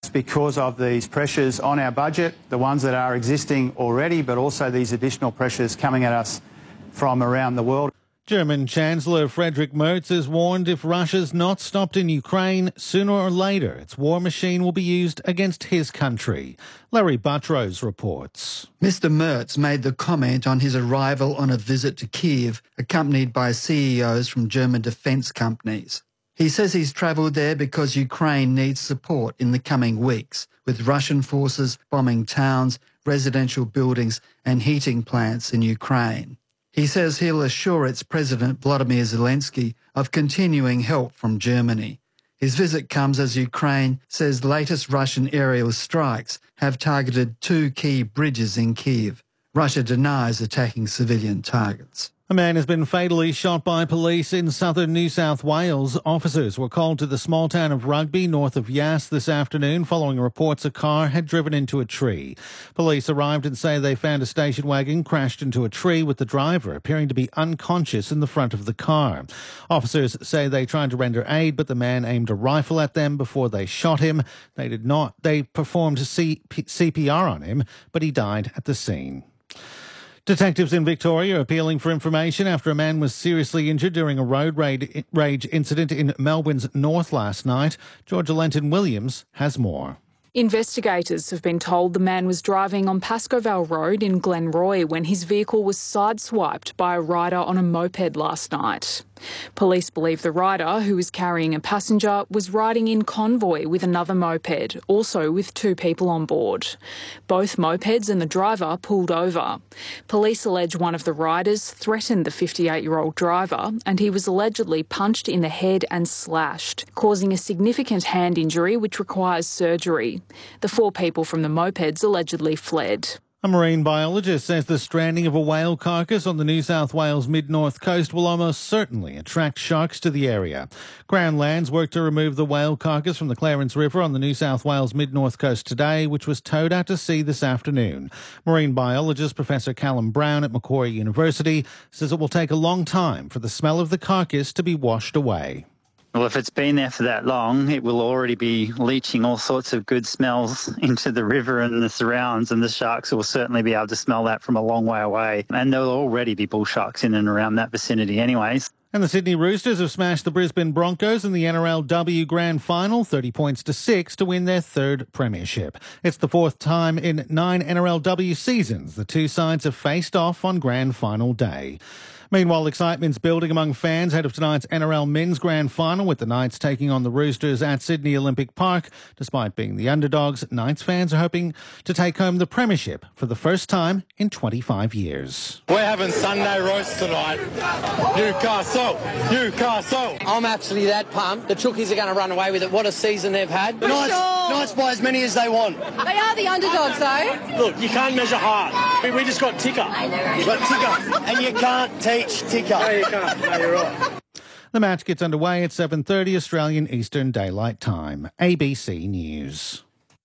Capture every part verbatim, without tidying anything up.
because of these pressures on our budget, the ones that are existing already, but also these additional pressures coming at us from around the world. German Chancellor Friedrich Merz has warned if Russia's not stopped in Ukraine, sooner or later its war machine will be used against his country. Larry Buttrose reports. Mister Merz made the comment on his arrival on a visit to Kyiv, accompanied by C E Os from German defence companies. He says he's travelled there because Ukraine needs support in the coming weeks, with Russian forces bombing towns, residential buildings and heating plants in Ukraine. He says he'll assure its President Volodymyr Zelensky of continuing help from Germany. His visit comes as Ukraine says latest Russian aerial strikes have targeted two key bridges in Kyiv. Russia denies attacking civilian targets. A man has been fatally shot by police in southern New South Wales. Officers were called to the small town of Rugby, north of Yass, this afternoon following reports a car had driven into a tree. Police arrived and say they found a station wagon crashed into a tree with the driver appearing to be unconscious in the front of the car. Officers say they tried to render aid, but the man aimed a rifle at them before they shot him. They did not. They performed C P R on him, but he died at the scene. Detectives in Victoria are appealing for information after a man was seriously injured during a road rage incident in Melbourne's north last night. Georgia Lenton-Williams has more. Investigators have been told the man was driving on Pascoe Road in Glenroy when his vehicle was sideswiped by a rider on a moped last night. Police believe the rider, who was carrying a passenger, was riding in convoy with another moped, also with two people on board. Both mopeds and the driver pulled over. Police allege one of the riders threatened the fifty-eight-year-old driver and he was allegedly punched in the head and slashed, causing a significant hand injury which requires surgery. The four people from the mopeds allegedly fled. A marine biologist says the stranding of a whale carcass on the New South Wales mid-north coast will almost certainly attract sharks to the area. Crown Lands worked to remove the whale carcass from the Clarence River on the New South Wales mid-north coast today, which was towed out to sea this afternoon. Marine biologist Professor Callum Brown at Macquarie University says it will take a long time for the smell of the carcass to be washed away. Well, if it's been there for that long, it will already be leaching all sorts of good smells into the river and the surrounds, and the sharks will certainly be able to smell that from a long way away. And there'll already be bull sharks in and around that vicinity anyways. And the Sydney Roosters have smashed the Brisbane Broncos in the N R L W Grand Final, thirty points to six, to win their third premiership. It's the fourth time in nine N R L W seasons the two sides have faced off on Grand Final day. Meanwhile, excitement's building among fans ahead of tonight's N R L Men's Grand Final, with the Knights taking on the Roosters at Sydney Olympic Park. Despite being the underdogs, Knights fans are hoping to take home the premiership for the first time in twenty-five years. We're having Sunday roast tonight. Newcastle, Newcastle. I'm actually that pumped. The Chookies are going to run away with it. What a season they've had. Knights, sure. Knights by as many as they want. They are the underdogs, though. Look, you can't measure hard. We, we just got ticker. Got ticker. And you can't teach ticker. No, you can't. No, you're right. The match gets underway at seven thirty Australian Eastern Daylight Time. A B C News.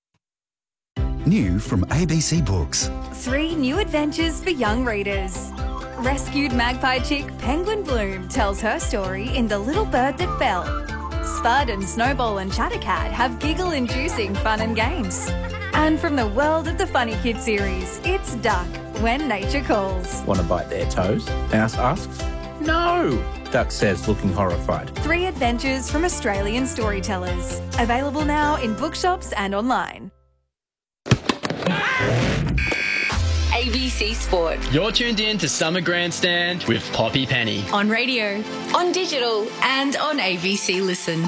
New from A B C Books. Three new adventures for young readers. Rescued magpie chick Penguin Bloom tells her story in The Little Bird That Fell. Spud and Snowball and Chattercat have giggle-inducing fun and games. And from the world of the Funny Kid series, it's Duck, When Nature Calls. Want to bite their toes? Mouse asks. No, Duck says, looking horrified. Three adventures from Australian storytellers. Available now in bookshops and online. A B C Sport. You're tuned in to Summer Grandstand with Poppy Penny. On radio, on digital, and on A B C Listen.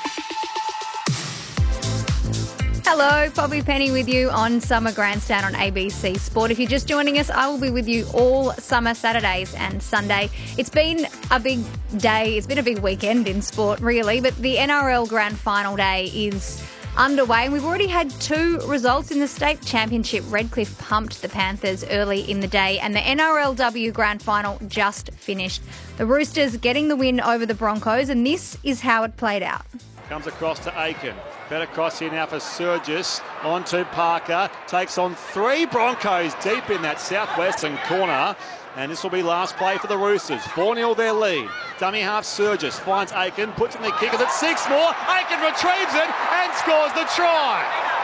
Hello, Poppy Penny with you on Summer Grandstand on A B C Sport. If you're just joining us, I will be with you all summer Saturdays and Sunday. It's been a big day. It's been a big weekend in sport, really, but the N R L Grand Final day is underway, and we've already had two results in the state championship. Redcliffe pumped the Panthers early in the day, and the N R L W Grand Final just finished. The Roosters getting the win over the Broncos, and this is how it played out. Comes across to Aiken. Better cross here now for Surgis. On to Parker. Takes on three Broncos deep in that southwestern corner. And this will be last play for the Roosters. four nil their lead. Dummy half Surgis finds Aiken, puts in the kick, and it's six more. Aiken retrieves it and scores the try.